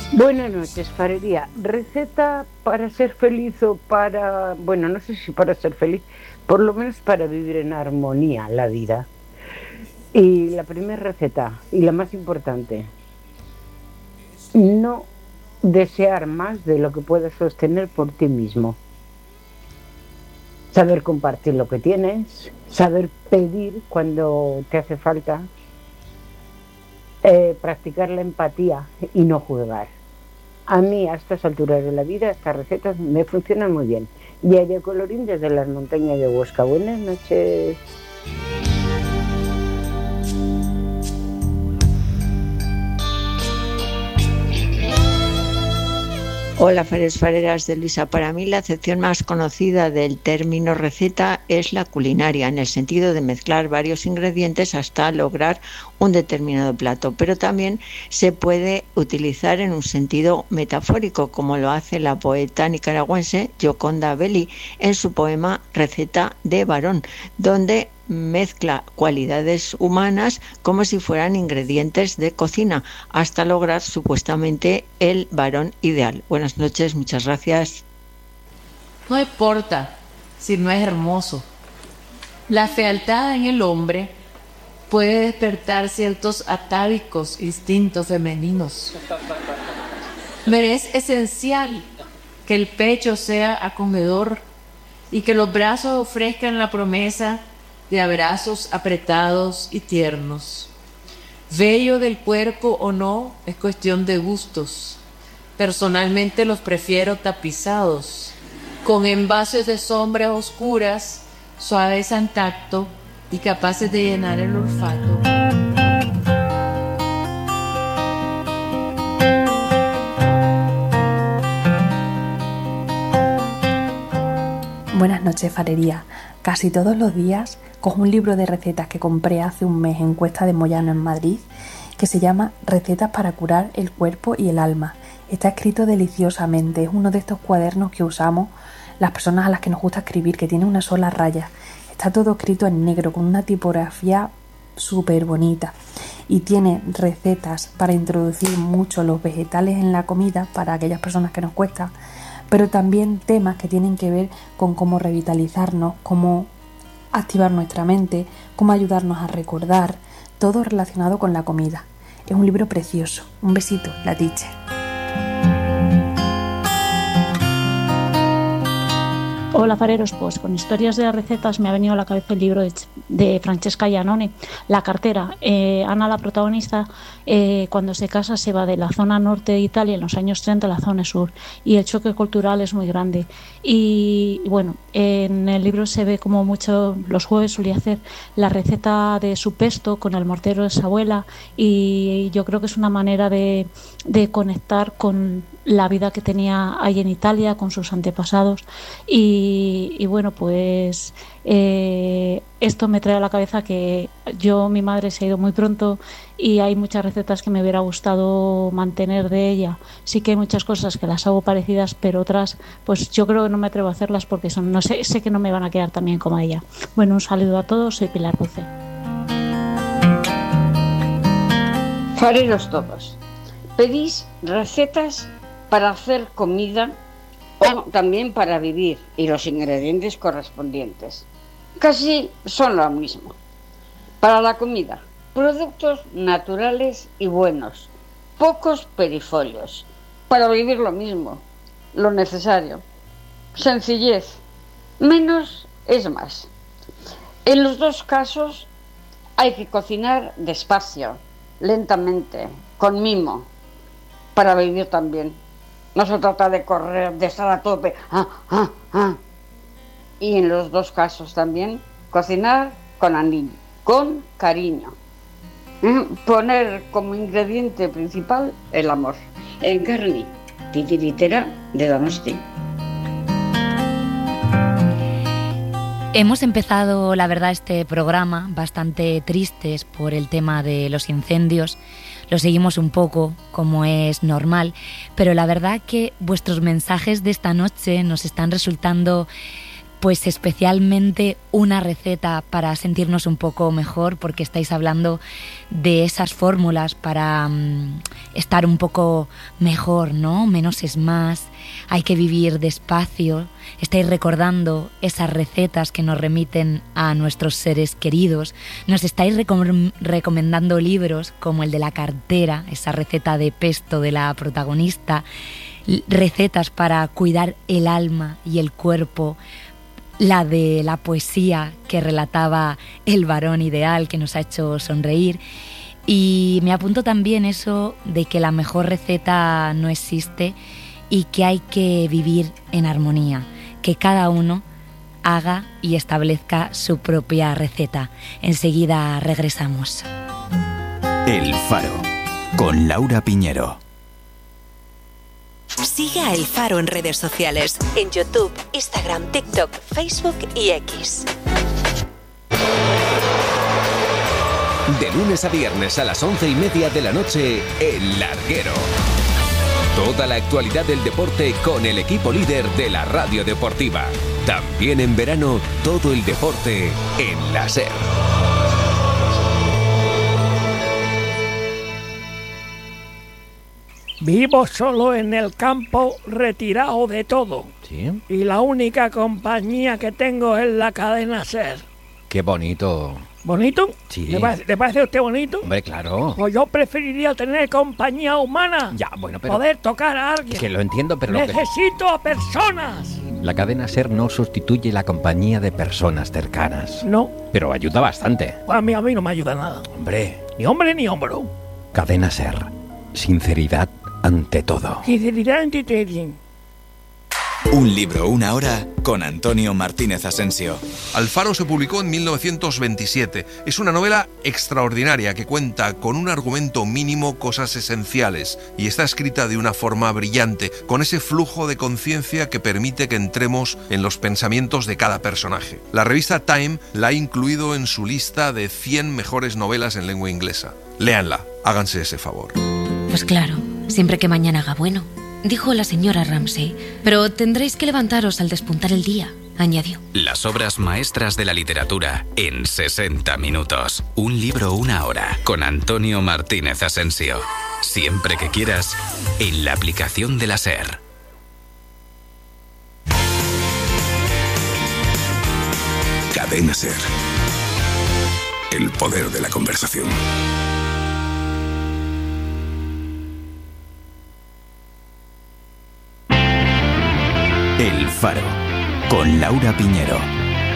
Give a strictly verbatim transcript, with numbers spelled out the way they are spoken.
Buenas noches, Farería. Receta para ser feliz o para, bueno, no sé si para ser feliz, por lo menos para vivir en armonía la vida. Y la primera receta, y la más importante, no desear más de lo que puedes sostener por ti mismo. Saber compartir lo que tienes, saber pedir cuando te hace falta, eh, practicar la empatía y no juzgar. A mí, a estas alturas de la vida, estas recetas me funcionan muy bien. Yadia Colorín, desde las montañas de Huesca. Buenas noches. Hola, fares fareras de Luisa. Para mí la acepción más conocida del término receta es la culinaria, en el sentido de mezclar varios ingredientes hasta lograr un determinado plato, pero también se puede utilizar en un sentido metafórico, como lo hace la poeta nicaragüense Gioconda Belli en su poema Receta de varón, donde mezcla cualidades humanas como si fueran ingredientes de cocina hasta lograr supuestamente el varón ideal. Buenas noches, muchas gracias. No importa si no es hermoso. La fealdad en el hombre puede despertar ciertos atávicos instintos femeninos. Pero es esencial que el pecho sea acogedor y que los brazos ofrezcan la promesa de abrazos apretados y tiernos. Vello del cuerpo o no es cuestión de gustos. Personalmente los prefiero tapizados, con envases de sombras oscuras, suaves al tacto y capaces de llenar el olfato. Buenas noches, farería. Casi todos los días cojo un libro de recetas que compré hace un mes en Cuesta de Moyano, en Madrid, que se llama Recetas para curar el cuerpo y el alma. Está escrito deliciosamente, es uno de estos cuadernos que usamos las personas a las que nos gusta escribir, que tiene una sola raya. Está todo escrito en negro, con una tipografía súper bonita, y tiene recetas para introducir mucho los vegetales en la comida para aquellas personas que nos cuesta, pero también temas que tienen que ver con cómo revitalizarnos, cómo activar nuestra mente, cómo ayudarnos a recordar, todo relacionado con la comida. Es un libro precioso. Un besito, la teacher. Hola, fareros. Pues con historias de recetas me ha venido a la cabeza el libro de, de Francesca Giannone, La cartera. Eh, Ana, la protagonista, eh, cuando se casa se va de la zona norte de Italia en los años treinta a la zona sur, y el choque cultural es muy grande. Y bueno, en el libro se ve como mucho los jueves solía hacer la receta de su pesto con el mortero de su abuela, y yo creo que es una manera de, de conectar con la vida que tenía ahí en Italia, con sus antepasados. Y, y bueno, pues eh, esto me trae a la cabeza que yo, mi madre se ha ido muy pronto y hay muchas recetas que me hubiera gustado mantener de ella. Sí que hay muchas cosas que las hago parecidas, pero otras pues yo creo que no me atrevo a hacerlas porque son, no sé, sé que no me van a quedar tan bien como ella. Bueno, un saludo a todos, soy Pilar Dulce. Fareros todos, pedís recetas para hacer comida o también para vivir y los ingredientes correspondientes. Casi son lo mismo. Para la comida, productos naturales y buenos, pocos perifolios. Para vivir lo mismo, lo necesario. Sencillez, menos es más. En los dos casos hay que cocinar despacio, lentamente, con mimo, para vivir también. No se trata de correr, de estar a tope. Ah, ah, ah. Y en los dos casos también, cocinar con ánimo, con cariño. Poner como ingrediente principal el amor. Encarni, titiritera de Donosti. Hemos empezado, la verdad, este programa bastante tristes por el tema de los incendios. Lo seguimos un poco, como es normal, pero la verdad que vuestros mensajes de esta noche nos están resultando pues especialmente una receta para sentirnos un poco mejor, porque estáis hablando de esas fórmulas para um, estar un poco mejor, ¿no? Menos es más, hay que vivir despacio. Estáis recordando esas recetas que nos remiten a nuestros seres queridos. Nos estáis recom- recomendando libros como el de La cartera, esa receta de pesto de la protagonista, recetas para cuidar el alma y el cuerpo, la de la poesía que relataba El varón ideal, que nos ha hecho sonreír. Y me apunto también eso de que la mejor receta no existe y que hay que vivir en armonía, que cada uno haga y establezca su propia receta. Enseguida regresamos. El Faro, con Laura Piñero. Sigue a El Faro en redes sociales, en YouTube, Instagram, TikTok, Facebook y X. De lunes a viernes a las once y media de la noche, El Larguero. Toda la actualidad del deporte con el equipo líder de la radio deportiva. También en verano, todo el deporte en la SER. Vivo solo en el campo, retirado de todo. ¿Sí? Y la única compañía que tengo es la cadena SER. Qué bonito. ¿Bonito? Sí. ¿Le parece, ¿le parece a usted bonito? Hombre, claro. Pues yo preferiría tener compañía humana. Ya, bueno, pero... Poder tocar a alguien. Que lo entiendo, pero... Necesito lo a personas. que... La cadena SER no sustituye la compañía de personas cercanas. No. Pero ayuda bastante. A mí, a mí no me ayuda nada. Hombre. Ni hombre ni hombro. Cadena SER. Sinceridad ante todo. Sinceridad ante todo. Un libro, una hora, con Antonio Martínez Asensio. Alfaro se publicó en mil novecientos veintisiete. Es una novela extraordinaria que cuenta con un argumento mínimo, cosas esenciales, y está escrita de una forma brillante, con ese flujo de conciencia que permite que entremos en los pensamientos de cada personaje. La revista Time la ha incluido en su lista de cien mejores novelas en lengua inglesa. Léanla, háganse ese favor. Pues claro, siempre que mañana haga bueno, dijo la señora Ramsay, pero tendréis que levantaros al despuntar el día, añadió. Las obras maestras de la literatura en sesenta minutos. Un libro, una hora, con Antonio Martínez Asensio. Siempre que quieras, en la aplicación de la SER. Cadena SER. El poder de la conversación. El Faro, con Laura Piñero.